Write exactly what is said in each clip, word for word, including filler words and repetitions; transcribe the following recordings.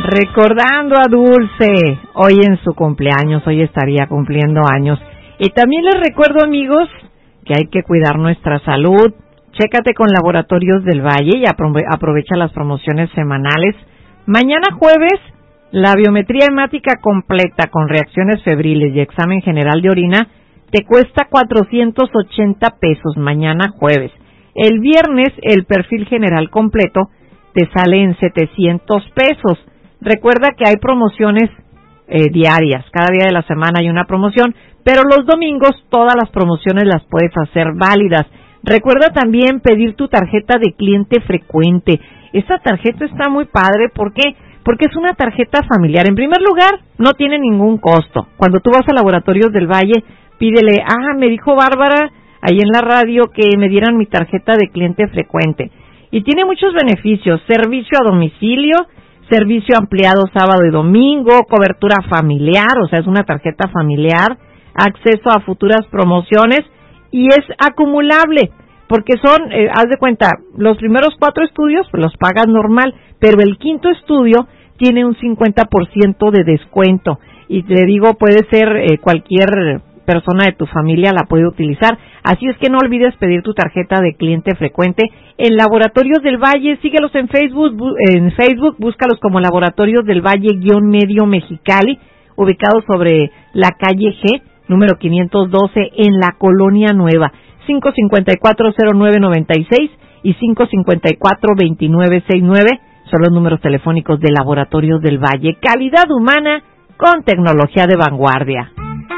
Recordando a Dulce, hoy en su cumpleaños, hoy estaría cumpliendo años. Y también les recuerdo, amigos, que hay que cuidar nuestra salud. Chécate con Laboratorios del Valle y aprovecha las promociones semanales. Mañana jueves, la biometría hemática completa con reacciones febriles y examen general de orina te cuesta cuatrocientos ochenta pesos mañana jueves. El viernes, el perfil general completo te sale en setecientos pesos. Recuerda que hay promociones eh, diarias, cada día de la semana hay una promoción, pero los domingos todas las promociones las puedes hacer válidas. Recuerda también pedir tu tarjeta de cliente frecuente. Esta tarjeta está muy padre, ¿por qué? Porque es una tarjeta familiar. En primer lugar, no tiene ningún costo. Cuando tú vas a Laboratorios del Valle, pídele, ah, me dijo Bárbara ahí en la radio que me dieran mi tarjeta de cliente frecuente. Y tiene muchos beneficios, servicio a domicilio, servicio ampliado sábado y domingo, cobertura familiar, o sea, es una tarjeta familiar, acceso a futuras promociones y es acumulable, porque son, eh, haz de cuenta, los primeros cuatro estudios pues los pagas normal, pero el quinto estudio tiene un cincuenta por ciento de descuento y te digo, puede ser eh, cualquier persona de tu familia la puede utilizar, así es que no olvides pedir tu tarjeta de cliente frecuente en Laboratorios del Valle. Síguelos en Facebook, en Facebook, búscalos como Laboratorios del Valle guión medio Mexicali, ubicados sobre la calle G, número quinientos doce en la Colonia Nueva, cinco cinco cuatro cero nueve nueve seis y cinco cinco cuatro dos nueve seis nueve son los números telefónicos de Laboratorios del Valle. Calidad humana con tecnología de vanguardia.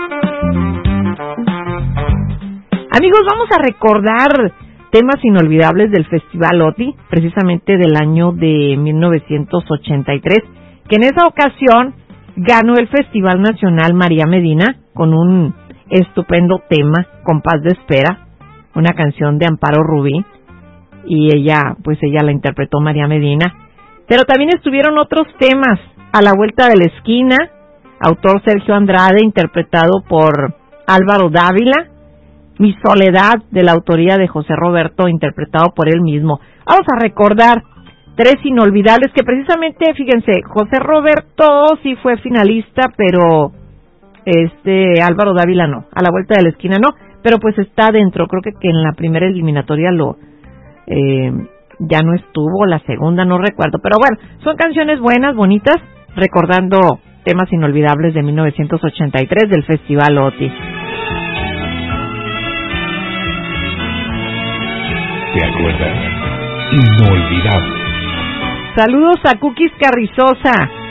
Amigos, vamos a recordar temas inolvidables del Festival O T I, precisamente del año de mil novecientos ochenta y tres, que en esa ocasión ganó el Festival Nacional María Medina con un estupendo tema, Compás de Espera, una canción de Amparo Rubí, y ella, pues ella la interpretó María Medina. Pero también estuvieron otros temas, A la Vuelta de la Esquina, autor Sergio Andrade, interpretado por Álvaro Dávila, Mi Soledad, de la autoría de José Roberto, interpretado por él mismo. Vamos a recordar tres inolvidables que precisamente, fíjense, José Roberto sí fue finalista, pero este Álvaro Dávila no, A la Vuelta de la Esquina no, pero pues está dentro, creo que, que en la primera eliminatoria lo eh, ya no estuvo, la segunda no recuerdo, pero bueno, son canciones buenas, bonitas, recordando temas inolvidables de mil novecientos ochenta y tres del Festival O T I. ¿Te acuerdas? Inolvidable. Saludos a Cookies Carrizosa.